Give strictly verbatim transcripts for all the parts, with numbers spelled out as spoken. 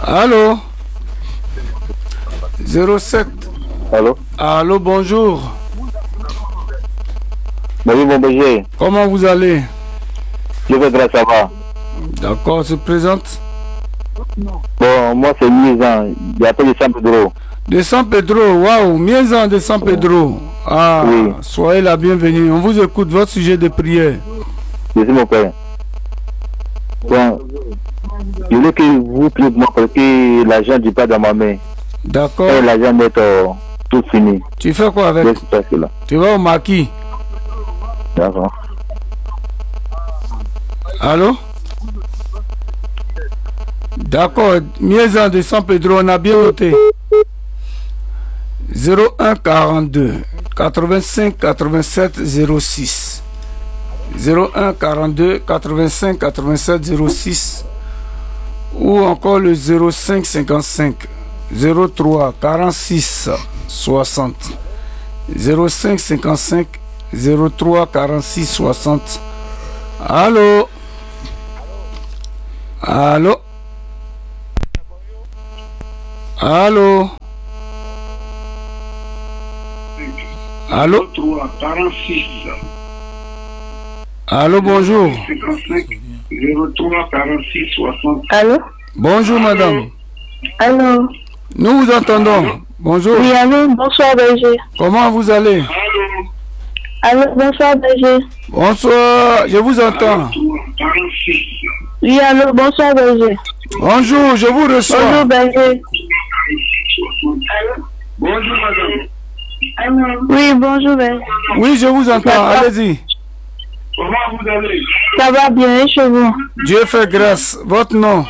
Allô? zéro sept. Allô? Allô, bonjour. Bonjour, mon berger. Comment vous allez? Je vais grâce, ça va. D'accord, se présente. Bon, moi c'est Miezan, j'appelle de San Pedro. De San Pedro, waouh, Miezan de San Pedro. Ah, oui. Soyez la bienvenue. On vous écoute, votre sujet de prière. Je suis mon père. Bon, je veux que vous priez pour moi parce que l'argent n'est pas dans ma main. D'accord. Et l'argent est euh, tout fini. Tu fais quoi avec? Tu vas au maquis. D'accord. Allô? D'accord, Miezan de San Pedro, on a bien noté. zéro un quarante-deux quatre-vingt-cinq quatre-vingt-sept zéro six. zéro un quarante-deux quatre-vingt-cinq quatre-vingt-sept zéro six. Ou encore le zéro cinq cinquante-cinq zéro trois quarante-six soixante. zéro cinq cinquante-cinq zéro trois quarante-six soixante. Allô? Allô? Allô? Allô? Allô, bonjour. Allô? Bonjour, madame. Allô? Nous vous entendons. Bonjour. Oui, allô, bonsoir, berger. Comment vous allez? Allô, bonsoir, berger. Bonsoir, je vous entends. Oui, allô, bonsoir, berger. Bonjour, je vous reçois. Bonjour, berger. Bonjour, madame. Allô? Oui, bonjour, berger. Oui, je vous entends, allez-y. Comment vous allez? Ça va bien, chez vous? Dieu fait grâce. Votre nom?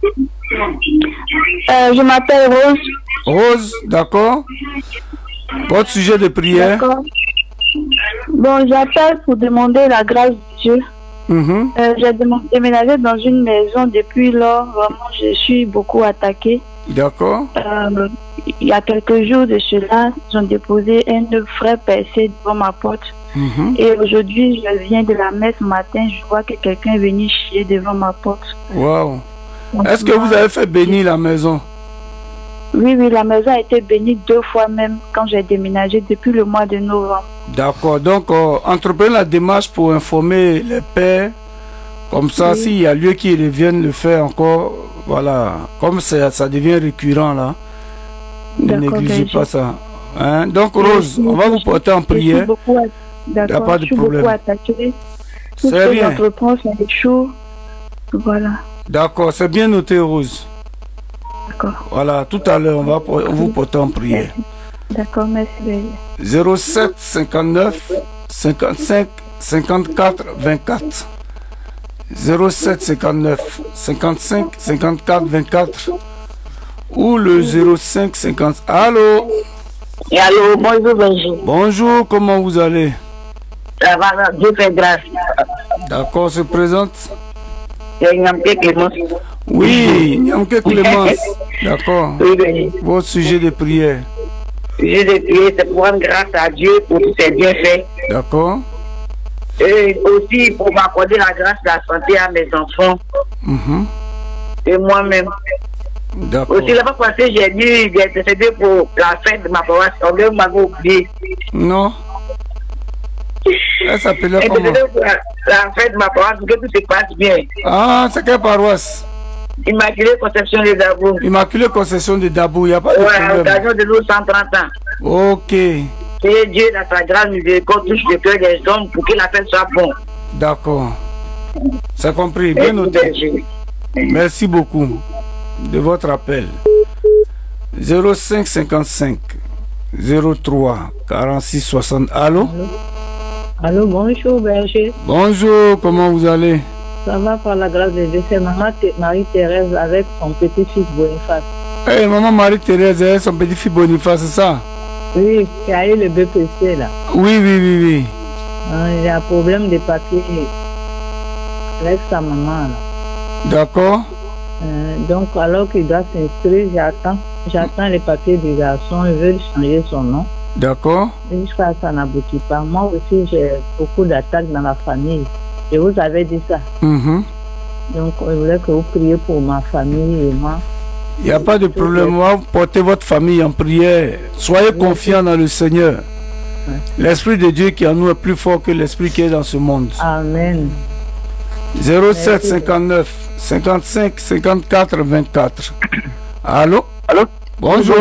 Euh, je m'appelle Rose. Rose, d'accord. Votre sujet de prière? D'accord. Bon, j'appelle pour demander la grâce de Dieu. Mm-hmm. euh, J'ai déménagé dans une maison depuis lors. Vraiment, je suis beaucoup attaquée. D'accord. Euh, il y a quelques jours de cela, ils ont déposé un vrai percé devant ma porte. Mm-hmm. Et aujourd'hui, je viens de la messe ce matin, je vois que quelqu'un est venu chier devant ma porte. Wow. Est-ce que vous avez fait bénir la maison? Oui, oui, la maison a été bénie deux fois même quand j'ai déménagé depuis le mois de novembre. D'accord. Donc, euh, entreprenez la démarche pour informer les pères. Comme ça, oui. S'il y a lieu qu'ils reviennent le faire encore, voilà. Comme ça, ça devient récurrent là, ne négligez pas ça. Hein? Donc, Rose, on va vous porter en prière. Il n'y a pas de problème. C'est rien. J'entreprends, ça échoue. Voilà. D'accord, c'est bien noté, Rose. D'accord. Voilà, tout à l'heure, on va on vous porter en prière. D'accord, merci. zéro sept cinquante-neuf cinquante-cinq cinquante-quatre vingt-quatre. zéro sept cinquante-neuf cinquante-cinq cinquante-quatre vingt-quatre. Ou le zéro cinq cinquante. Allô? Et allô, bonjour, bonjour. Bonjour, comment vous allez? Ça va, Dieu fait grâce. D'accord, se présente. Nyamke Clémence. Oui, Nyamke Clémence. D'accord. Oui, oui. Votre sujet de prière. Sujet de prière, c'est pour rendre grâce à Dieu pour tous ses bienfaits. D'accord. Et aussi pour m'accorder la grâce de la santé à mes enfants. Mm-hmm. Et moi-même. D'accord. Aussi, la fois passée, j'ai dit, j'ai intercédé pour la fête de ma paroisse. On m'avait oublié. Non. Elle s'appelait comment? La, la fête de ma paroisse, pour que tout se passe bien. Ah, c'est quelle paroisse? Immaculée Conception de Dabou. Immaculée Conception de Dabou, il n'y a pas de ouais, problème. À l'occasion de nos cent trente ans. Ok. Et Dieu, dans sa grâce miséricorde, touche le cœur des hommes pour que la fête soit bonne. D'accord. C'est compris, bien noté. Merci beaucoup de votre appel. zéro cinq cinquante-cinq zéro trois quarante-six soixante. Allô? Allô, bonjour, berger. Bonjour, comment vous allez? Ça va par la grâce de Dieu. C'est maman Marie-Thérèse avec son petit-fils Boniface. Eh, hey, maman Marie-Thérèse et son petit-fils Boniface, c'est ça? Oui, qui a eu le B P C là. Oui, oui, oui, oui. Ah, il y a un problème de papier avec sa maman là. D'accord. Euh, donc, alors qu'il doit s'inscrire, j'attends. J'attends les papiers du garçon. Ils veulent changer son nom. D'accord. Jusqu'à ça n'aboutit pas. Moi aussi, j'ai beaucoup d'attaques dans la famille. Je vous avais dit ça. Mm-hmm. Donc, je voulais que vous priez pour ma famille et moi. Il n'y a pas de problème. Portez votre famille en prière. Soyez confiants dans le Seigneur. L'Esprit de Dieu qui est en nous est plus fort que l'Esprit qui est dans ce monde. Amen. zéro sept cinquante-neuf cinquante-cinq cinquante-quatre vingt-quatre. Allô? Allô? Bonjour.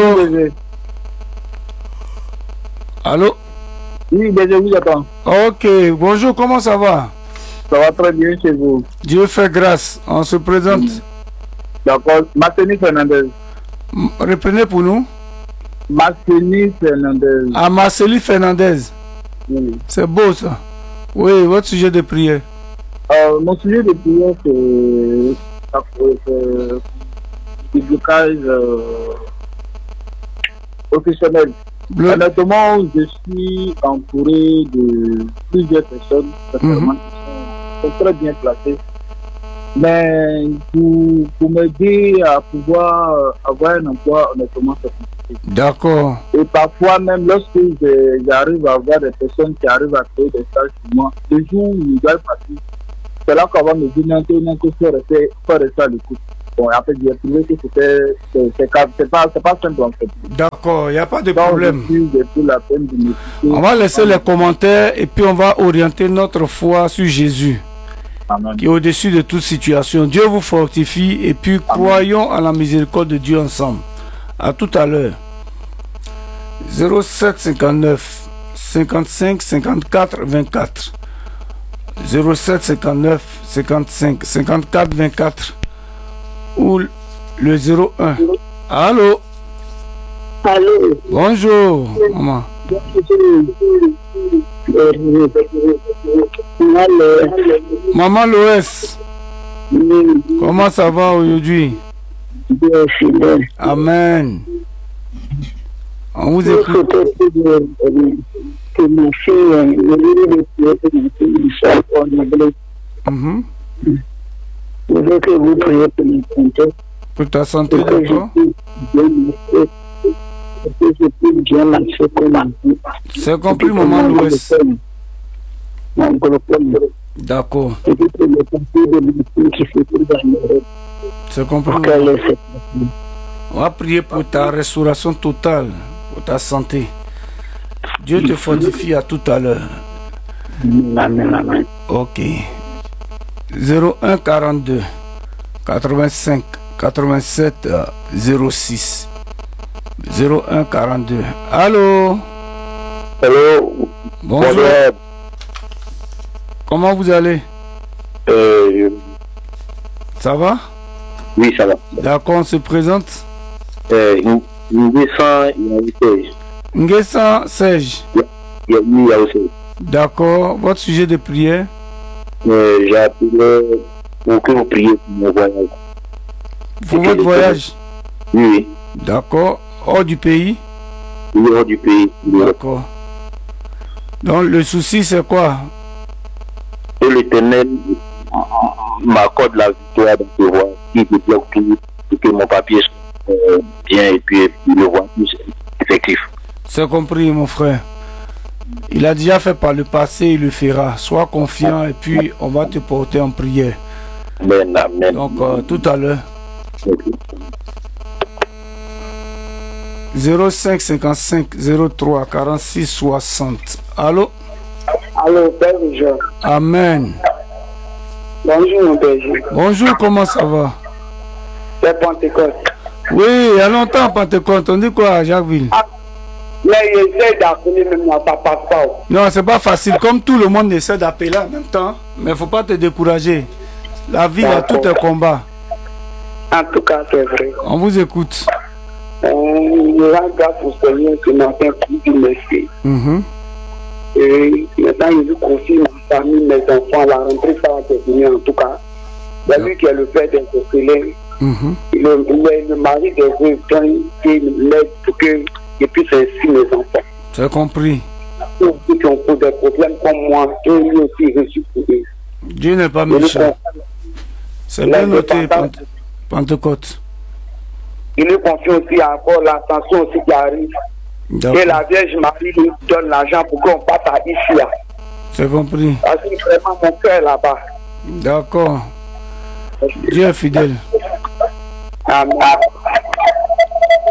Allô? Oui, je vous attends. Ok, bonjour, comment ça va? Ça va très bien chez vous. Dieu fait grâce, on se présente. D'accord, Marceni Fernandez. M- Reprenez pour nous. Marceni Fernandez. À Marceli Fernandez. Oui. C'est beau ça. Oui, votre sujet de prière. Euh, mon sujet de prière, c'est c'est du blocage euh, professionnel. Bleu. Honnêtement, je suis entouré de plusieurs personnes sincèrement, Mhm. qui sont, sont très bien placées. Mais pour, pour m'aider à pouvoir euh, avoir un emploi, honnêtement, c'est compliqué. D'accord. Et parfois, même lorsque je- j'arrive à avoir des personnes qui arrivent à créer des stages pour moi, le jour où ils doivent partir, c'est là qu'on va me dire non, que non, que faut rester, faut rester à l'écoute. Bon, en fait, j'ai trouvé que c'était, c'est, c'est, c'est pas, c'est pas simple en fait. D'accord, il n'y a pas de Donc, problème. je suis- j'ai pris la peine de m'écouter. On va laisser les commentaires et puis on va orienter notre foi sur Jésus, Amen. qui est au-dessus de toute situation. Dieu vous fortifie et puis croyons à la miséricorde de Dieu ensemble. À tout à l'heure. zéro sept cinquante-neuf cinquante-cinq cinquante-quatre vingt-quatre. zéro sept cinquante-neuf cinquante-cinq cinquante-quatre vingt-quatre ou le zéro un. Allô? Allô? Bonjour, maman. Maman Loès, comment ça va aujourd'hui? Amen. On vous écoute. Que ma fille, Mhm. je veux que vous priez pour mon santé, Pour ta santé, pour que je d'accord? puisse bien marcher, pour que je puisse bien marcher comme un peu. C'est compris, maman Loès. Mon glaucome, D'accord. et puis pour le santé de mon fille qui se trouve dans le C'est compris. pour maman. qu'elle ait cette On va prier pour ta restauration totale, pour ta santé. Dieu te fortifie à tout à l'heure. Amen, amen. Ok. zéro un quarante-deux quatre-vingt-cinq quatre-vingt-sept zéro six. zéro un quarante-deux. Allô? Allô? Bonjour. Comment vous allez? Euh, Ça va? oui, ça va. D'accord, on se présente. Euh, nous descendons, il y a aussi. Nguessan Serge. Il y a, il y a aussi. D'accord. Votre sujet de prière? Euh, j'ai appelé pour que vous priez pour mon voyage. Pour votre voyage? Oui, oui. D'accord. Hors du pays? Oui, hors du pays. Oui. D'accord. Donc le souci c'est quoi? Que l'Éternel m'accorde la victoire dans ce voyage. Il veut dire que, que mon papier soit euh, bien et puis le voyage effectif. C'est compris, mon frère. Il a déjà fait par le passé, il le fera. Sois confiant et puis on va te porter en prière. Amen, amen. Donc euh, tout à l'heure. Ok. zéro cinq cinquante-cinq zéro trois quarante-six soixante. Allô? Allô, Père Jean. Amen. Bonjour, mon Père Jean. Bonjour, comment ça va? C'est Pentecôte. Oui, il y a longtemps, Pentecôte. On dit quoi à Jacquesville? Mais il essaie d'appeler même là, ça passe pas. Non, c'est pas facile. Comme tout le monde essaie d'appeler en même temps. Mais il ne faut pas te décourager. La vie, là, tout est combat. En tout cas, c'est vrai. On vous écoute. Euh, je rends grâce au Seigneur ce matin pour dire merci. Mhm. Et maintenant, je vous confie ma famille, mes enfants, la rentrée, ça va terminer en tout cas. C'est lui qui est le père des orphelins. Mhm. Il est il est le mari des veuves, qui l'aide pour que je puisse ainsi mes enfants. C'est compris. Pour ceux qui ont posé des problèmes comme moi, que lui aussi reçu pour eux. Dieu n'est pas Je lui méchant. confie- C'est bien noté, Pente- Pentecôte. il lui confie aussi encore l'attention aussi qui arrive. Et D'accord. la Vierge Marie lui donne l'argent pour qu'on passe à Ischia. C'est compris. Parce que vraiment mon cœur est là-bas. D'accord. Dieu est fidèle. Amen.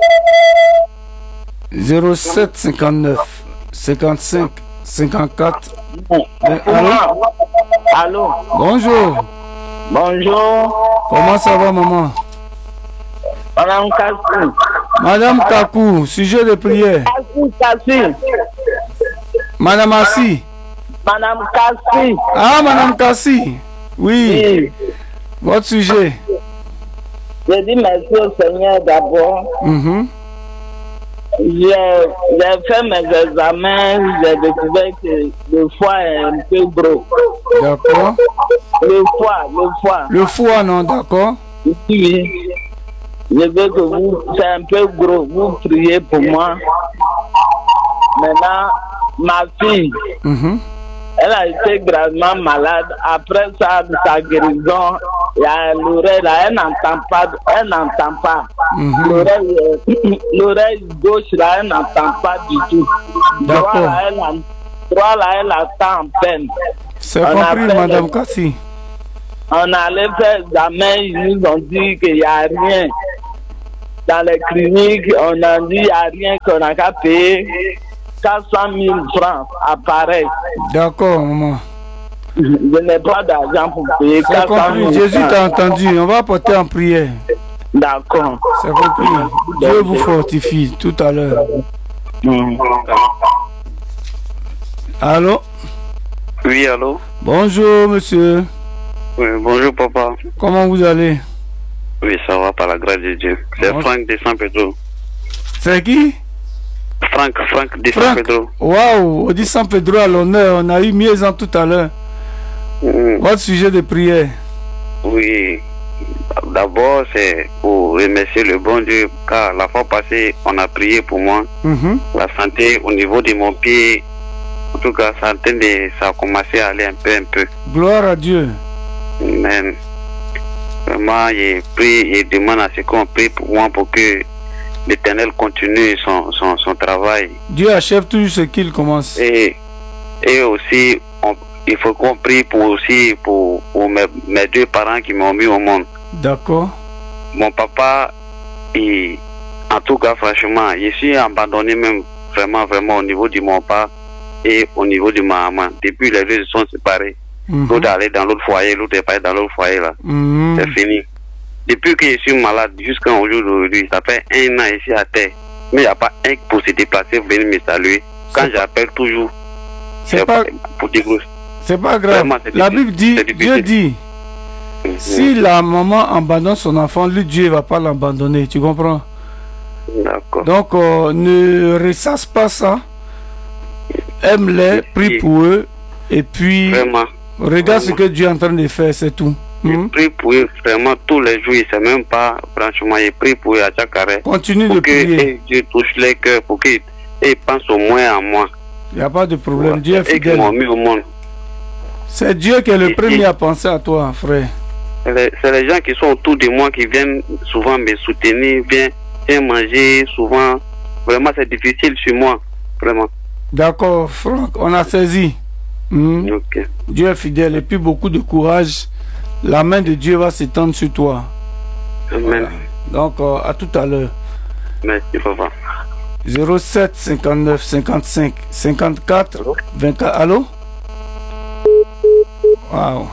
zéro sept cinquante-neuf cinquante-cinq cinquante-quatre. Allô? Allô? Bonjour. Bonjour. Comment ça va, maman? Madame Kassou. Madame Kakou, sujet de prière. Kassou, Kassou. Madame Assi. Madame Kassi. Ah, Madame Kassi. Oui. Oui. Votre sujet. Je dis merci au Seigneur d'abord. Mhm. J'ai j'ai fait mes examens, j'ai découvert que le foie est un peu gros. D'accord. Le foie, le foie. Le foie, non, d'accord. Oui. Je veux que vous, c'est un peu gros, vous priez pour moi. Maintenant, ma fille, Mhm. elle a été gravement malade. Après ça, sa guérison, il y a l'oreille là, elle n'entend pas, elle n'entend pas. Mhm. L'oreille, euh, l'oreille gauche là, elle n'entend pas du tout. D'accord. Droit là, elle, en- droit là, elle attend en peine. C'est On a compris, fait Madame le- Kassi. On allait faire examen, ils nous ont dit qu'il n'y a rien. Dans les cliniques, on a dit qu'il n'y a rien, qu'on n'a qu'à payer quatre cent mille francs à pareil. D'accord, maman. Je n'ai pas d'argent pour payer C'est quatre cent compris. mille Jésus francs. t'a entendu. On va apporter en prière. D'accord. C'est compris. Dieu vous fortifie tout à l'heure. Mm. Allô? Oui, allô? Bonjour, monsieur. Oui, bonjour, papa. Comment vous allez? Oui, ça va par la grâce de Dieu. C'est Bon. Franck de San Pedro. C'est qui? Franck, Franck de San Franck. Pedro. Waouh, on dit San Pedro à l'honneur. On a eu mieux en tout à l'heure. Mm, Votre sujet de prière. Oui. D'abord, c'est pour remercier le bon Dieu, car la fois passée, on a prié pour moi. Mhm. La santé au niveau de mon pied, en tout cas, ça a, de, ça a commencé à aller un peu, un peu. Gloire à Dieu. Mais vraiment, j'ai prié et demande à ce qu'on prie pour moi pour que l'Éternel continue son, son, son travail. Dieu achève toujours ce qu'il commence. Et, et aussi, on, il faut qu'on prie pour aussi pour, pour mes, mes deux parents qui m'ont mis au monde. D'accord. Mon papa, il, en tout cas, franchement, je suis abandonné même vraiment, vraiment au niveau de mon papa et au niveau de ma maman. Depuis les deux sont séparés. Mhm. L'autre allait dans l'autre foyer, l'autre est pas dans l'autre foyer là. Mhm. C'est fini. Depuis que je suis malade, jusqu'à aujourd'hui, ça fait un an ici à terre. Mais il n'y a pas un pour se déplacer, venir me saluer. Quand C'est pas- j'appelle toujours, C'est pas, pour dire que c'est pas grave. Vraiment, c'est La difficile. Bible dit, C'est difficile. Dieu dit, si la maman abandonne son enfant, lui, Dieu ne va pas l'abandonner. Tu comprends? D'accord. Donc, euh, ne ressasse pas ça. Aime-les, prie pour eux. Et puis, Vraiment. regarde ce que Dieu est en train de faire, c'est tout. Je Mhm. prie pour eux vraiment tous les jours. C'est même pas, franchement, je prie pour eux à chaque arrêt. Continue de Pour que prier. eh, Dieu touche les cœurs, pour qu'ils eh, pensent au moins à moi. Il n'y a pas de problème. Dieu est Et qui m'ont fidèle. mis au monde. C'est Dieu qui est le Et- premier et- à penser à toi, frère. C'est les, c'est les gens qui sont autour de moi qui viennent souvent me soutenir, viennent, viennent manger souvent. Vraiment, c'est difficile sur moi. Vraiment. D'accord, Franck, on a saisi. Mhm. Ok. Dieu est fidèle et puis beaucoup de courage. La main de Dieu va s'étendre sur toi. Amen. Donc, euh, à tout à l'heure. Merci, papa. zéro sept cinquante-neuf cinquante-cinq cinquante-quatre vingt-quatre. Allô? Wow.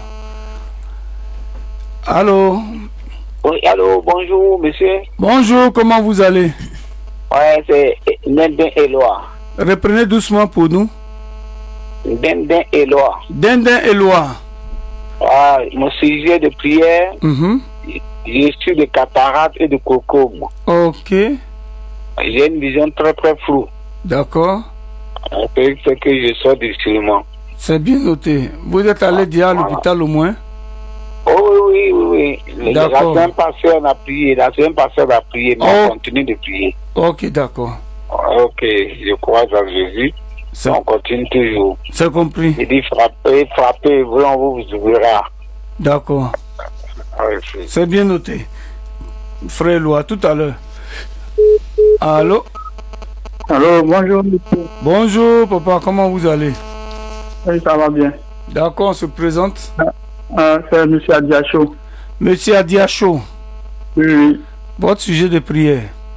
Allô? Oui, allô, bonjour, monsieur. Bonjour, comment vous allez? Ouais, c'est Dendin Eloi. Reprenez doucement pour nous. Dendin Eloi. Dindin Eloi. Ah, mon sujet de prière, Mhm. je suis de cataracte et de glaucome. Ok, J'ai une vision très très floue. d'accord. C'est ce que je sors du cinéma. C'est bien noté. Vous êtes allé déjà à l'hôpital au moins? Oh oui, oui, oui. La D'accord. semaine passée, on a prié. La semaine passée, on a prié, mais Oh. on continue de prier. Ok, d'accord. Ok, je crois en Jésus. C'est On continue toujours. c'est compris. Il dit frappez, frappez, vous, on vous ouvrira. D'accord. Ah, oui. C'est bien noté. Frère Loa, tout à l'heure. Allô? Alors, bonjour, monsieur. Bonjour, papa, comment vous allez? Oui, ça va bien. D'accord, on se présente. Euh, c'est monsieur Adiacho. Monsieur Adiacho, Oui, oui. votre sujet de prière.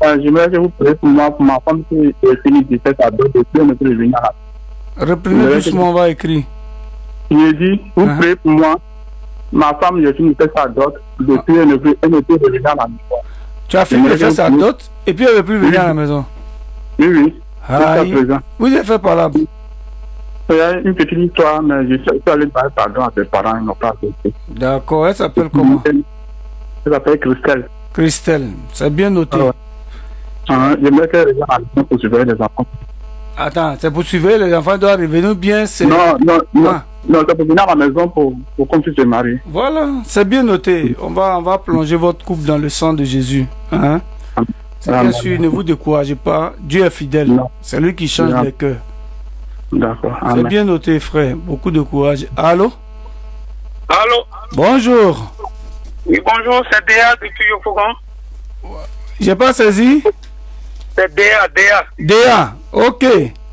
Euh, J'aimerais que vous priez pour moi, pour ma femme qui est finie dix-sept à deux, depuis on ne peut revenir là. Reprenez doucement, on va écrire. Il dit, vous Uh-huh. priez pour moi, ma femme, je finis dix-sept à d'autres, depuis elle ne peut elle ne peut revenir à la maison. Tu as fini de faire sa dot et puis elle ne veut plus venir à la maison. Oui, oui. Aïe. Jusqu'à présent. Vous avez fait par là. Il y a une petite histoire, mais je suis allé demander pardon à ses parents, ils n'ont pas accepté. D'accord, elle s'appelle comment? Elle s'appelle Christelle. Christelle, c'est bien noté. Ah ouais. Ah, j'aimerais qu'elle revienne à la maison pour surveiller les enfants. Attends, c'est pour suivre les enfants, doivent revenir bien. c'est- Non, non, non. Ah. Non, c'est pour venir à la maison pour, pour qu'on puisse se marier. Voilà, c'est bien noté. On va, on va plonger votre couple dans le sang de Jésus. Hein? C'est bien Amen. sûr, ne vous découragez pas. Dieu est fidèle. Non. C'est lui qui change Non. les cœurs. D'accord. C'est Amen. bien noté, frère. Beaucoup de courage. Allô? Allô? Bonjour. Oui, bonjour, c'est Déa depuis Yopougon. J'ai pas saisi? C'est Déa, Déa. Déa, ok.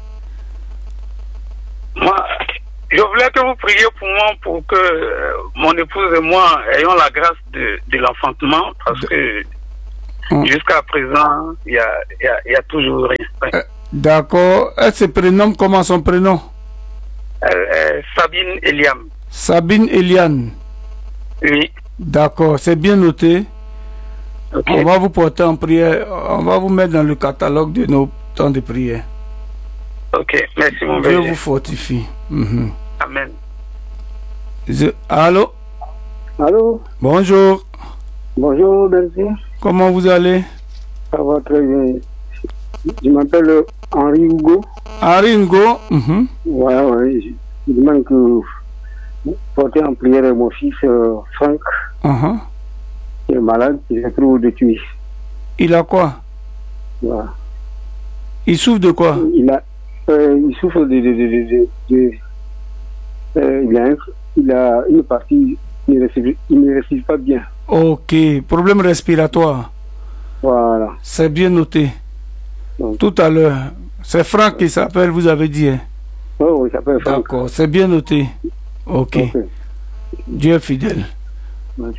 Moi, je voulais que vous priez pour moi pour que euh, mon épouse et moi ayons la grâce de, de l'enfantement parce que Hum. jusqu'à présent, il y a, il y, a, il y a toujours rien. Ouais. Euh, D'accord. Elle se prénomme comment son prénom? Euh, euh, Sabine Eliam. Sabine Eliane. Oui. D'accord, c'est bien noté. Ok. On va vous porter en prière. On va vous mettre dans le catalogue de nos temps de prière. Ok. Merci, mon Dieu berger. vous fortifie. Mhm. Amen. Je- Allô? Allô? Bonjour. Bonjour, berger. Comment vous allez? Ça va très bien. Je m'appelle Henri Hugo. Henri Ngo. Mhm. Ouais, ouais. Je, je demande que vous portez en prière mon fils euh, Franck, Uh-huh. qui est malade, qui se trouve de tuer. Il a quoi? Voilà. Il souffre de quoi? Il a, euh, il souffre de, de, de, de, de, de- euh, il a, un- il a une partie, il ne respire, il ne respire pas bien. Ok, problème respiratoire. Voilà. C'est bien noté. Donc. Tout à l'heure. C'est Franck qui s'appelle, vous avez dit. Hein? Oh, il s'appelle Franck. D'accord, c'est bien noté. Ok. Ok. Dieu est fidèle. Merci.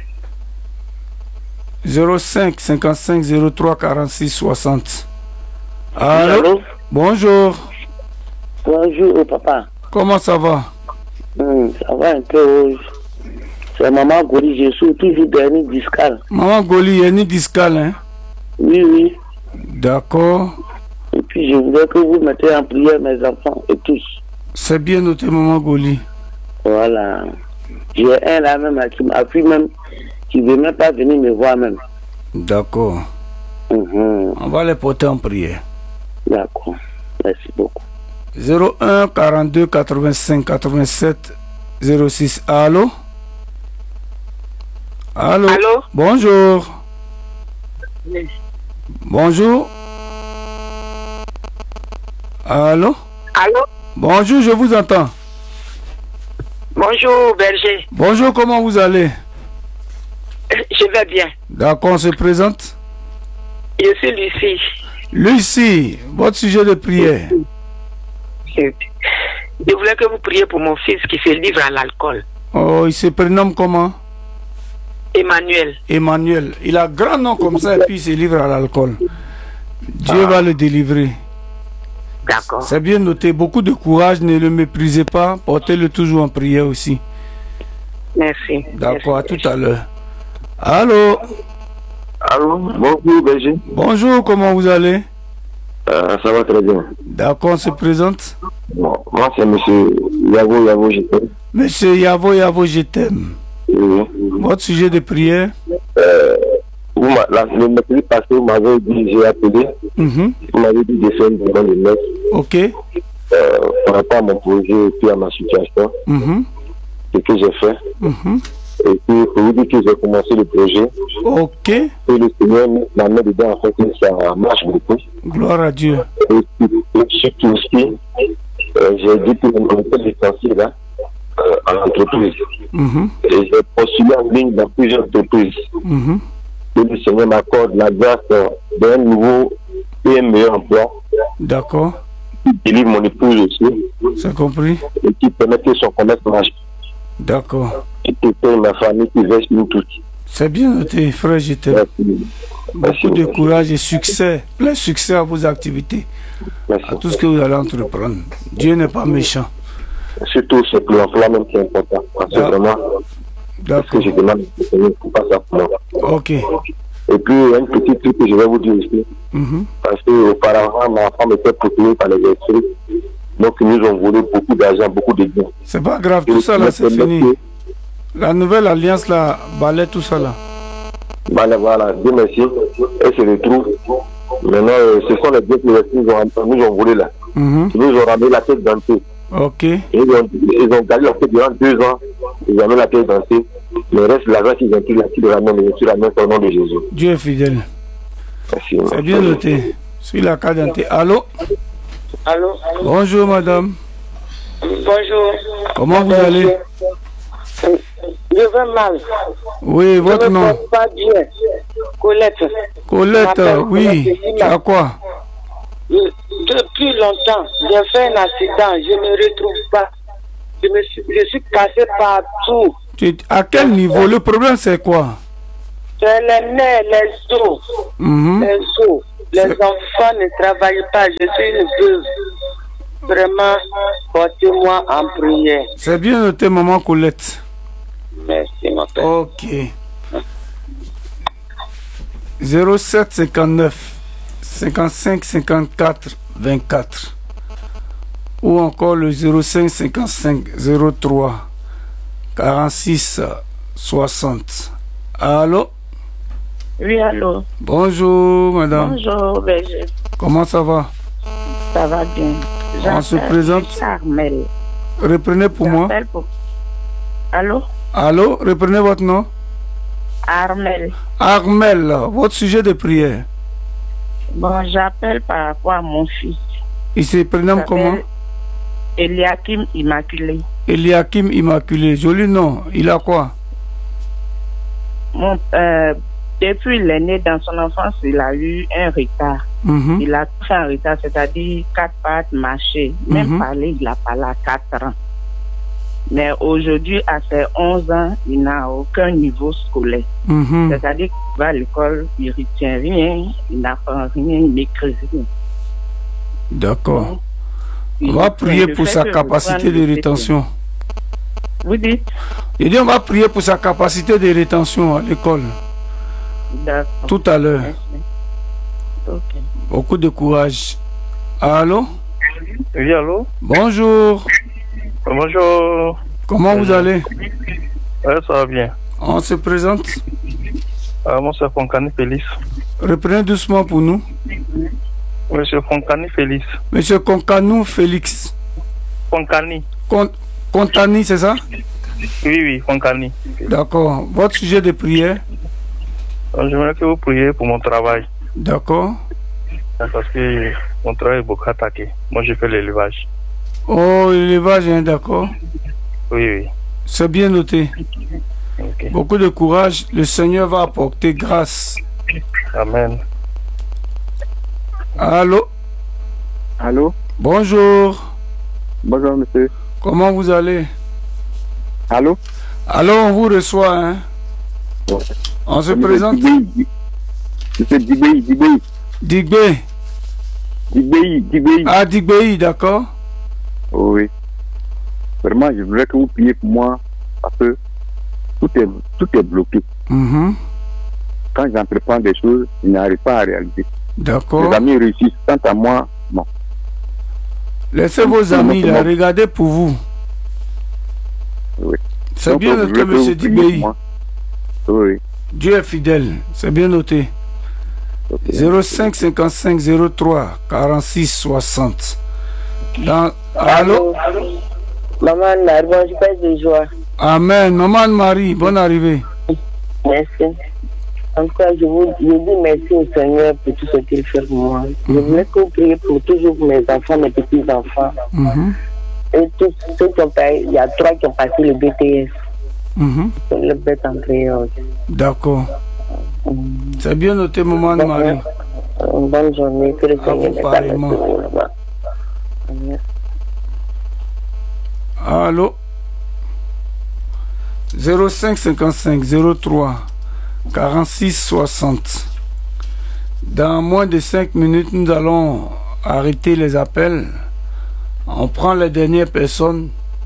zéro cinq cinquante-cinq zéro trois quarante-six soixante. Allô? Allô? Bonjour. Bonjour, papa. Comment ça va? Hum, ça va un peu. C'est maman Goli, je suis toujours dernier discal. Maman Goli, il y a une discale, hein? Oui, oui. D'accord. Et puis je voudrais que vous mettez en prière mes enfants et tous. C'est bien noté, maman Goli. Voilà. J'ai un là même qui m'a appris même, qui ne veut même pas venir me voir même. D'accord. Mhm. On va les porter en prière. D'accord. Merci beaucoup. zéro un quarante-deux quatre-vingt-cinq quatre-vingt-sept zéro six. Allô? Allô? Allô? Bonjour. Bonjour. Allô? Allô? Bonjour, je vous entends. Bonjour, berger. Bonjour, comment vous allez? Je vais bien. D'accord, on se présente. Je suis Lucie. Lucie, votre sujet de prière. Je voulais que vous priez pour mon fils qui se livre à l'alcool. Oh, il se prénomme comment? Emmanuel. Emmanuel. Il a grand nom comme ça et puis il se livre à l'alcool. Dieu va le délivrer. D'accord. C'est bien noté. Beaucoup de courage, ne le méprisez pas. Portez-le toujours en prière aussi. Merci. D'accord, à tout à l'heure. Allô? Allô? Bonjour, berger. Bonjour, comment vous allez? Euh, ça va très bien. D'accord, on se présente. Bon, moi, c'est monsieur Yavo Yavo, je t'aime. Monsieur Yavo Yavo, je t'aime. Oui. Votre sujet de prière? Euh, vous m'a- la, le mercredi passé, vous m'avez dit, j'ai appelé, Mhm. vous m'avez dit de faire une demande de lettre Ok. euh, par rapport à mon projet et puis à ma situation, Mhm. ce que j'ai fait. Mhm. Et puis, pour vous dire que j'ai commencé le projet, Ok. et le Seigneur m'a mis dedans, en fait, que ça marche beaucoup. Gloire à Dieu. Et puis, et surtout aussi, euh, j'ai dit que mon était licencié là, euh, à l'entreprise. Mhm. Et j'ai postulé en ligne dans plusieurs entreprises. Mhm. Et le Seigneur m'accorde la grâce euh, d'un nouveau et un meilleur emploi D'accord. qui délivre mon épouse aussi C'est compris? et qui permet que son commerce marche. D'accord. Et qui paye ma famille, qui verse nous toutes. C'est bien noté, frère, je t'aime. Beaucoup de courage et succès, plein succès à vos activités, Merci. à tout ce que vous allez entreprendre. Dieu n'est pas méchant. Surtout, c'est pour l'emploi même qui est important. Parce que Ah. vraiment, parce que je demande de Seigneur pour pas ça pour moi. Ok. Et puis, il y a une petite truc que je vais vous dire aussi. Mhm. Parce qu'auparavant, ma femme était procurée par les esprits. Donc, ils nous ont volé beaucoup d'argent, beaucoup de biens. C'est pas grave, tout ça là, c'est fini. La nouvelle alliance là, balaie tout ça là. Voilà, voilà, Dieu merci. Elle se retrouve. Maintenant, euh, ce sont les biens que les esprits nous ont, nous ont volés là. Mhm. Ils nous ont ramené la tête dentée. Ok. Et ils ont, ils ont gardé la tête durant deux ans. Ils ont mis la tête dentée. Le reste, l'argent qu'ils ont pris, là, qu'ils ramènent, ils ramènent au nom de Jésus. Dieu est fidèle. Merci. C'est bien noté. Sur la carte d'identité. Allô? Allô? Bonjour madame. Bonjour. Comment vous allez? Je vais mal. Oui, votre Je ne nom? me porte pas bien. Colette. Colette, Je m'appelle oui. Colette Tu Sima. as quoi? Depuis longtemps, j'ai fait un accident. Je ne me retrouve pas. Je, me suis, je suis cassé partout. Tu- à quel niveau? Le problème c'est quoi? C'est les nerfs, les os. Mhm. Les os. Les enfants ne travaillent pas. Je suis une veuve. Vraiment, portez-moi en prière. C'est bien noté, maman Colette. Merci, mon père. Ok. zéro sept cinquante-neuf cinquante-cinq cinquante-quatre vingt-quatre ou encore le zéro cinq cinquante-cinq zéro trois quarante-six soixante. Allô? Oui, allô. Bonjour madame. Bonjour, berger. Comment ça va? Ça va bien. On se J'appelle présente. Armel. Reprenez pour moi. J'appelle pour... Allô? Allô? Reprenez votre nom. Armel. Armel, votre sujet de prière. Bon, j'appelle par rapport à mon fils. Il se prénomme comment? Eliakim Immaculé. Eliakim Immaculé. Joli nom. Il a quoi? Mon, euh, depuis il est né dans son enfance, il a eu un retard. Mhm. Il a fait un retard, c'est-à-dire quatre pattes, marcher. Même Mhm. parler, il a parlé à quatre ans. Mais aujourd'hui, à ses onze ans, il n'a aucun niveau scolaire. Mhm. C'est-à-dire qu'il va à l'école, il ne retient rien, il n'apprend rien, il n'écrit rien. D'accord. On Il- va prier le pour fait sa que capacité reprendre de le rétention. Vous dites? Je dis on va prier pour sa capacité de rétention à l'école. D'accord. Tout à l'heure. Ok. Beaucoup de courage. Allô? Oui, allô? Bonjour. Bonjour. Comment vous allez? Ouais, ça va bien. On se présente. Euh, moi, c'est Foncani Félix. Reprenez doucement pour nous. Monsieur Foncani Félix. Monsieur Concanou Félix. Foncani. Con- Contani, c'est ça? Oui, oui, Foncani. D'accord. Votre sujet de prière? Euh, J'aimerais que vous priez pour mon travail. D'accord. Euh, Parce que mon travail est beaucoup attaqué. Moi, je fais l'élevage. Oh, l'élevage, hein, d'accord. Oui, oui. C'est bien noté. Ok. Beaucoup de courage. Le Seigneur va apporter grâce. Amen. Allô? Allô? Bonjour. Bonjour, monsieur. Comment vous allez? Allô? Allô, on vous reçoit, hein? On se présente? Monsieur Digbei, Digbei. Digbei. Digbei, Digbei. Ah, Digbei, d'accord. Oh, oui. Vraiment, je voudrais que vous priez pour moi parce que tout est, tout est bloqué. Mhm. Quand j'entreprends des choses, je n'arrive pas à réaliser. D'accord. Les amis réussissent. Quant à moi, non. Laissez vos amis là, regardez pour vous. Oui. C'est Donc, bien je noté, voudrais que vous monsieur priez pour Digbei. moi. Oui. Dieu est fidèle, c'est bien noté. zéro cinq cinquante-cinq zéro trois quarante-six soixante. Dans... Allô? Maman Narban, je passe de joie. Amen. Maman Marie, bonne arrivée. Merci. En tout cas, je vous je dis merci au Seigneur pour tout ce qu'il fait pour moi. Je voulais que vous priez pour toujours pour mes enfants, mes petits-enfants. Mhm. Et tous ceux qui ont passé, il y a trois qui ont passé le B T S. Mhm. Je le bête en prière. D'accord. C'est bien noté, maman Marie. Une bonne journée. Que le À Seigneur vous mette pareillement. Amen. Allô? zéro cinq cinquante-cinq zéro trois quarante-six soixante. Dans moins de cinq minutes, nous allons arrêter les appels. On prend les dernières personnes.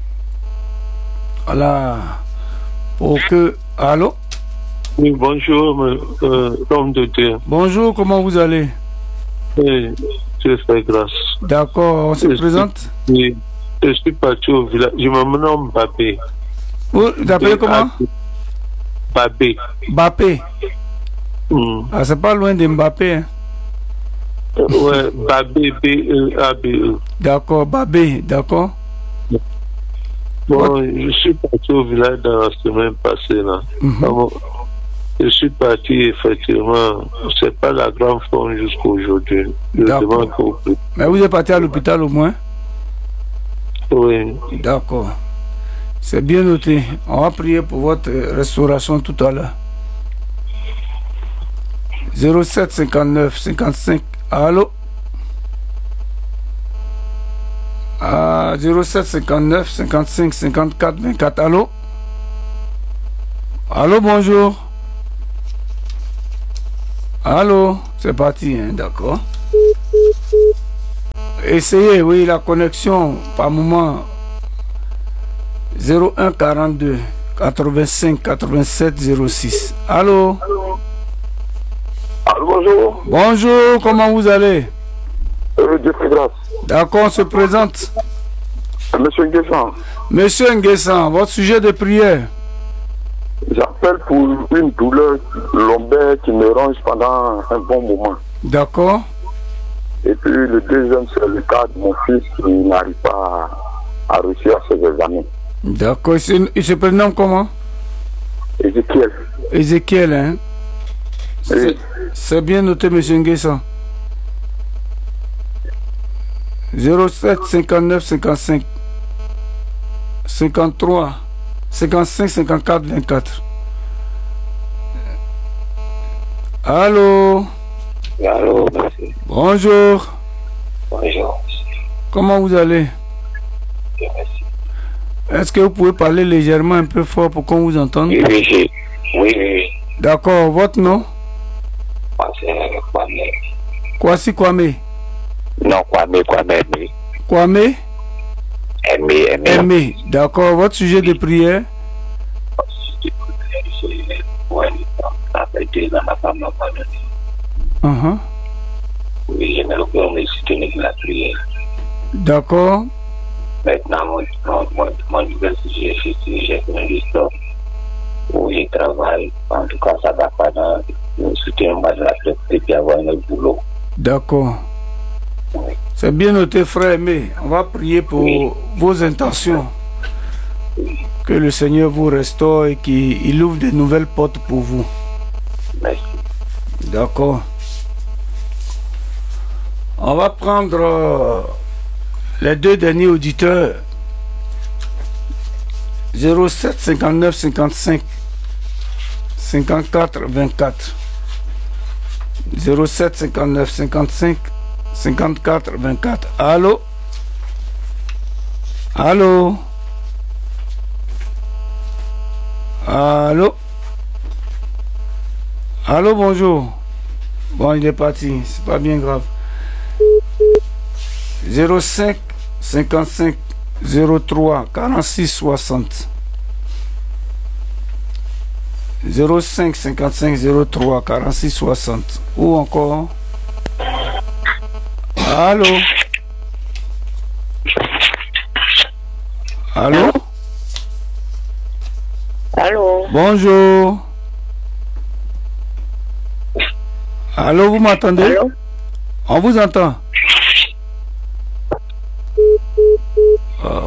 Voilà. Pour que... Allô? Oui, bonjour, euh, homme de Dieu. Bonjour, comment vous allez? Oui, Dieu fait grâce. D'accord, on se je présente? Suis, oui, je suis parti au village. Je me nomme Babé. Vous appelez comment? Babé. Babé. Mm. Ah, c'est pas loin de Mbappé. Hein? Ouais, Babé, B E A B E. D'accord, Babé, d'accord. Bon, What? Je suis parti au village dans la semaine passée, là. Mm-hmm. Je suis parti, effectivement. C'est pas la grande forme jusqu'à aujourd'hui. Je demande qu'on peut. Mais vous êtes parti à l'hôpital au moins? Oui. D'accord. C'est bien noté. On va prier pour votre restauration tout à l'heure. zéro sept cinquante-neuf cinquante-cinq. Allô? Ah, zéro sept cinquante-neuf cinquante-cinq cinquante-quatre vingt-quatre. Allô? Allô, bonjour. Allô? C'est parti, hein, d'accord. Essayez, oui, la connexion par moment. zéro un quarante-deux quatre-vingt-cinq quatre-vingt-sept zéro six. Allô? Allô, bonjour. Bonjour, comment vous allez? Euh, Dieu fait grâce. D'accord, on se présente. Monsieur Nguessan. Monsieur Nguessan, votre sujet de prière? J'appelle pour une douleur lombaire qui me ronge pendant un bon moment. D'accord. Et puis le deuxième, c'est le cas de mon fils qui n'arrive pas à, à réussir ses examens. D'accord. Il se prénomme comment? Ézéchiel. Ézéchiel, hein? Oui. C'est bien noté, monsieur Nguessan. zéro sept cinquante-neuf cinquante-cinq cinquante-trois cinquante-cinq cinquante-quatre vingt-quatre. Allô? Allô, merci. Bonjour. Bonjour. Comment vous allez? Bien, merci. Est-ce que vous pouvez parler légèrement un peu fort pour qu'on vous entende? Oui, oui, oui. oui, oui. D'accord, votre nom? Kwame. Kwasi Kwame? Non, Kwame, Kwame, Aimé. Kwame? Aimé, Aimé. Aimé, d'accord. Votre sujet de prière? Ouais, après deux ans, ma femme m'a pas donné. Uh-huh. Oui, j'aimerais qu'on me soutenir la prière. D'accord. Maintenant, mon, mon, mon, mon nouvel sujet, j'ai fait un histoire où je travaille. En tout cas, ça ne va pas dans le soutien de la prière et puis avoir un autre boulot. D'accord. Oui. C'est bien noté, frère Aimé. On va prier pour oui. vos intentions. Oui. Que le Seigneur vous restaure et qu'il ouvre de nouvelles portes pour vous. Merci. D'accord. On va prendre euh, les deux derniers auditeurs. zéro sept cinquante-neuf cinquante-cinq cinquante-quatre vingt-quatre. zéro sept cinquante-neuf cinquante-cinq cinquante-quatre vingt-quatre. Allô? Allô? Allô? Allô, bonjour. Bon, il est parti, c'est pas bien grave. zéro cinq cinquante-cinq zéro trois quarante-six soixante. zéro cinq cinquante-cinq zéro trois quarante-six soixante. Ou encore. Allô? Allô? Allô? Bonjour. Allô, vous m'entendez? Allô? On vous entend. Oh.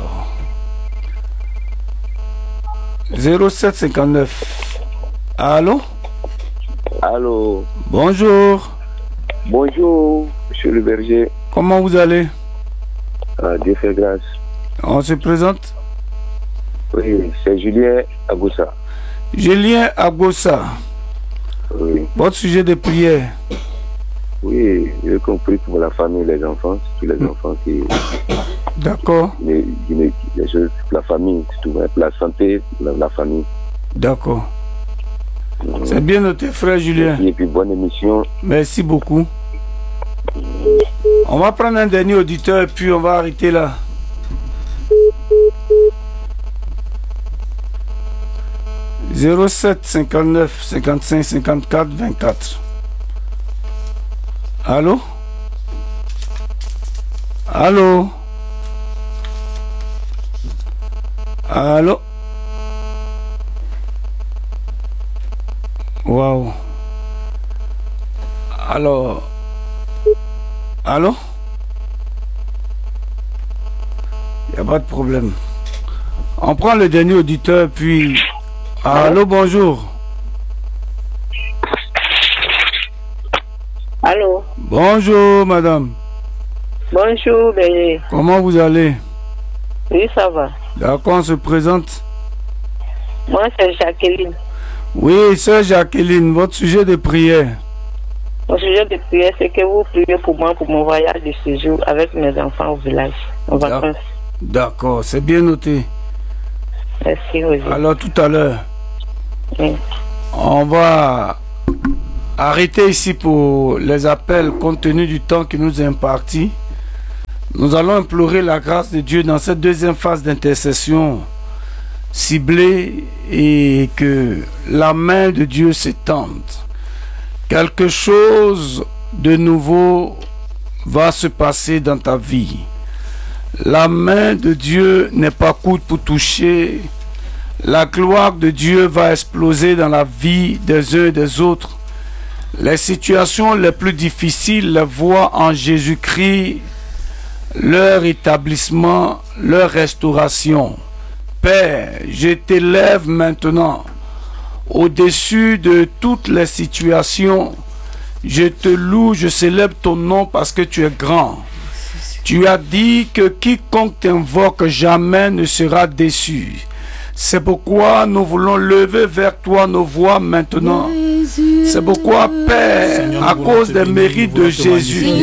zéro sept cinquante-neuf. Allô? Allô? Bonjour. Bonjour, monsieur le berger. Comment vous allez? Ah, Dieu fait grâce. On se présente? Oui, c'est Julien Agossa. Julien Agossa. Oui. Votre sujet de prière? Oui, j'ai compris pour la famille, les enfants, tous les mmh. enfants qui... D'accord. Les, les, les choses, la famille, tout, la santé, la, la famille. D'accord. C'est bien noté, frère Julien. Et puis bonne émission. Merci beaucoup. On va prendre un dernier auditeur et puis on va arrêter là. zéro sept cinquante-neuf cinquante-cinq cinquante-quatre vingt-quatre. Allô? Allô? Allô? Waouh. Alors. Allô? Il n'y a pas de problème. On prend le dernier auditeur, puis... Allô, bonjour. Allô? Bonjour, madame. Bonjour, bébé. Comment vous allez? Oui, ça va. D'accord, on se présente. Moi, c'est Jacqueline. Oui, sœur Jacqueline, votre sujet de prière. Mon sujet de prière, c'est que vous priez pour moi pour mon voyage de séjour avec mes enfants au village, en vacances. D'accord, c'est bien noté. Merci, Roger. Alors, tout à l'heure, oui. On va arrêter ici pour les appels compte tenu du temps qui nous est imparti. Nous allons implorer la grâce de Dieu dans cette deuxième phase d'intercession ciblée et que la main de Dieu s'étende. Quelque chose de nouveau va se passer dans ta vie. La main de Dieu n'est pas courte pour toucher. La gloire de Dieu va exploser dans la vie des uns et des autres. Les situations les plus difficiles les voient en Jésus-Christ, leur établissement, leur restauration. Père, je t'élève maintenant au-dessus de toutes les situations. Je te loue, je célèbre ton nom parce que tu es grand. Tu as dit que quiconque t'invoque jamais ne sera déçu. C'est pourquoi nous voulons lever vers toi nos voix maintenant. C'est pourquoi, Père, à cause des mérites de Jésus,